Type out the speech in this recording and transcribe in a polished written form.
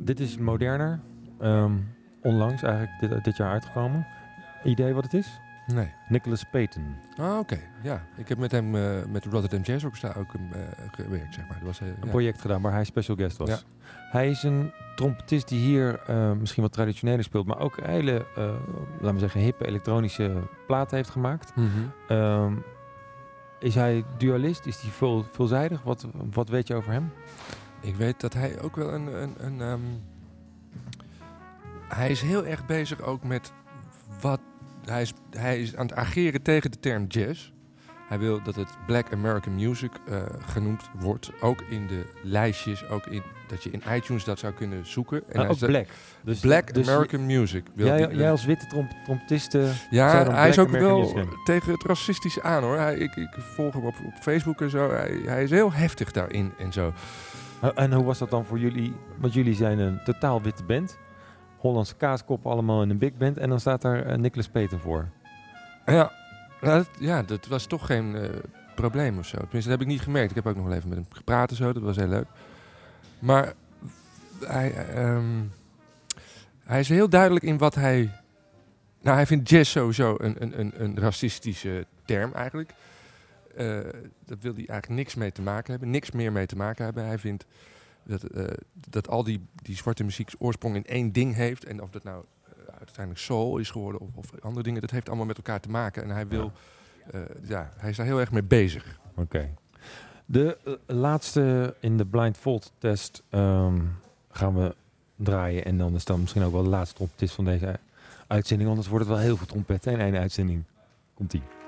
Dit is moderner. Onlangs eigenlijk dit jaar uitgekomen. Idee wat het is? Nee. Nicholas Payton. Ah, oké. Ja, ik heb met hem met de Rotterdam Jazz Orchestra ook gewerkt, zeg maar. Dat was, Een project gedaan waar hij special guest was. Ja. Hij is een trompetist die hier misschien wat traditioneler speelt, maar ook hele, laten we zeggen, hippe elektronische platen heeft gemaakt. Is hij dualist? Is hij veelzijdig? Wat weet je over hem? Ik weet dat hij ook wel hij is heel erg bezig ook met wat... Hij is aan het ageren tegen de term jazz. Hij wil dat het Black American Music genoemd wordt. Ook in de lijstjes, dat je in iTunes dat zou kunnen zoeken. En ook Black. Black American Music. Jij als witte trompetist... Ja, hij is ook wel Music tegen het racistische aan, hoor. Ik volg hem op Facebook en zo. Hij is heel heftig daarin en zo. En hoe was dat dan voor jullie? Want jullie zijn een totaal witte band. Hollandse kaaskoppen allemaal in een big band. En dan staat daar Nicholas Payton voor. Ja, dat was toch geen probleem of zo. Tenminste, dat heb ik niet gemerkt. Ik heb ook nog wel even met hem gepraat en zo. Dat was heel leuk. Maar hij is heel duidelijk in wat hij... Nou, hij vindt jazz sowieso een racistische term eigenlijk. Dat wil hij eigenlijk niks mee te maken hebben. Niks meer mee te maken hebben. Hij vindt dat al die zwarte muziek oorsprong in één ding heeft. En of dat nou uiteindelijk soul is geworden of andere dingen. Dat heeft allemaal met elkaar te maken. En hij wil... hij is daar heel erg mee bezig. Oké. De laatste in de blindfold test gaan we draaien. En dan is dan misschien ook wel de laatste trompetist van deze uitzending. Anders wordt het wel heel veel trompetten in één uitzending. Komt-ie.